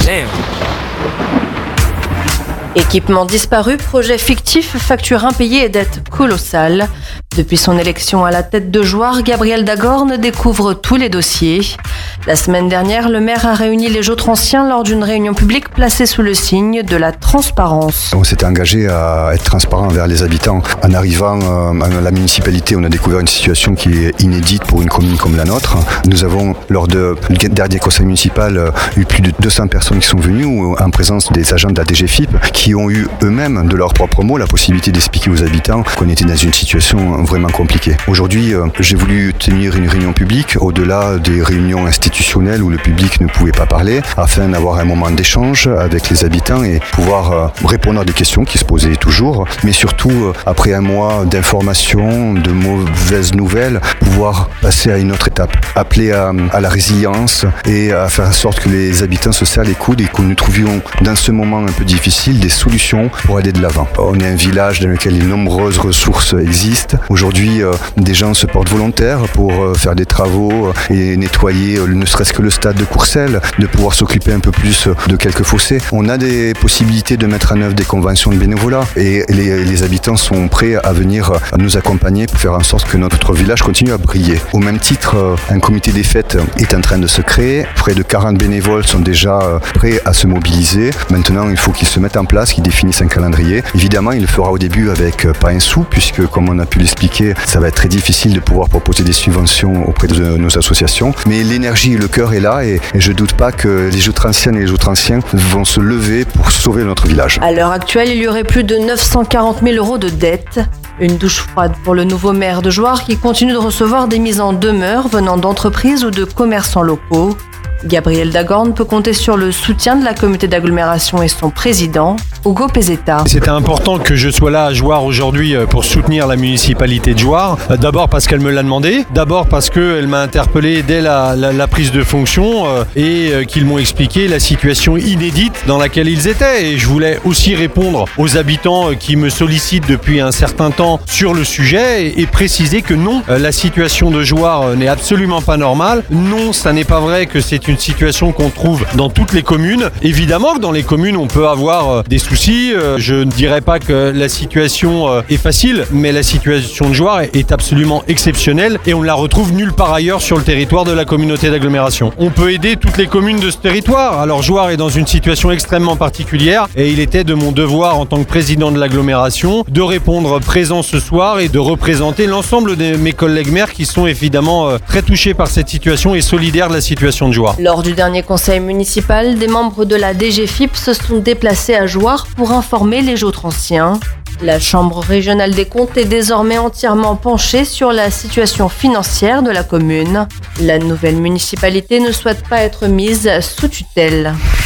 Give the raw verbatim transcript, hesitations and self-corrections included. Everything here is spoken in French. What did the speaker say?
Damn. Équipement disparu, projet fictif, facture impayée et dette colossale. Depuis son élection à la tête de Jouarre, Gabriel Dagorne découvre tous les dossiers. La semaine dernière, le maire a réuni les Jautranciens lors d'une réunion publique placée sous le signe de la transparence. On s'était engagé à être transparent envers les habitants. En arrivant à la municipalité, on a découvert une situation qui est inédite pour une commune comme la nôtre. Nous avons, lors du dernier conseil municipal, eu plus de deux cents personnes qui sont venues en présence des agents de la D G F I P qui ont eu eux-mêmes, de leurs propres mots, la possibilité d'expliquer aux habitants qu'on était dans une situation vraiment compliquée. Aujourd'hui, j'ai voulu tenir une réunion publique au-delà des réunions institutionnelles où le public ne pouvait pas parler, afin d'avoir un moment d'échange avec les habitants et pouvoir répondre à des questions qui se posaient toujours, mais surtout, après un mois d'informations, de mauvaises nouvelles, pouvoir passer à une autre étape, appeler à, à la résilience et à faire en sorte que les habitants se serrent les coudes et que nous trouvions dans ce moment un peu difficile des solutions pour aller de l'avant. On est un village dans lequel de nombreuses ressources existent. Aujourd'hui, euh, des gens se portent volontaires pour euh, faire des travaux et nettoyer euh, ne serait-ce que le stade de Courcelles, de pouvoir s'occuper un peu plus de quelques fossés. On a des possibilités de mettre en œuvre des conventions de bénévolat et les, les habitants sont prêts à venir nous accompagner pour faire en sorte que notre village continue à briller. Au même titre, euh, un comité des fêtes est en train de se créer. Près de quarante bénévoles sont déjà euh, prêts à se mobiliser. Maintenant, il faut qu'ils se mettent en place, qu'ils définissent un calendrier. Évidemment, il le fera au début avec pas un sou, puisque comme on a pu l'expliquer, ça va être très difficile de pouvoir proposer des subventions auprès de nos associations. Mais l'énergie et le cœur est là et, et je ne doute pas que les Jautranciennes et les Jautranciens vont se lever pour sauver notre village. À l'heure actuelle, il y aurait plus de neuf cent quarante mille euros de dettes. Une douche froide pour le nouveau maire de Jouarre qui continue de recevoir des mises en demeure venant d'entreprises ou de commerçants locaux. Gabriel Dagorne peut compter sur le soutien de la communauté d'agglomération et son président, Hugo Pezzetta. C'était important que je sois là à Jouarre aujourd'hui pour soutenir la municipalité de Jouarre. D'abord parce qu'elle me l'a demandé, d'abord parce qu'elle m'a interpellé dès la, la, la prise de fonction et qu'ils m'ont expliqué la situation inédite dans laquelle ils étaient. Et je voulais aussi répondre aux habitants qui me sollicitent depuis un certain temps sur le sujet et, et préciser que non, la situation de Jouarre n'est absolument pas normale. Non, ça n'est pas vrai que c'est une situation qu'on trouve dans toutes les communes. Évidemment que dans les communes, on peut avoir des soucis. Je ne dirais pas que la situation est facile, mais la situation de Jouarre est absolument exceptionnelle et on ne la retrouve nulle part ailleurs sur le territoire de la communauté d'agglomération. On peut aider toutes les communes de ce territoire. Alors Jouarre est dans une situation extrêmement particulière et il était de mon devoir en tant que président de l'agglomération de répondre présent ce soir et de représenter l'ensemble de mes collègues maires qui sont évidemment très touchés par cette situation et solidaires de la situation de Jouarre. Lors du dernier conseil municipal, des membres de la D G F I P se sont déplacés à Jouarre pour informer les Jautranciens. La Chambre régionale des comptes est désormais entièrement penchée sur la situation financière de la commune. La nouvelle municipalité ne souhaite pas être mise sous tutelle.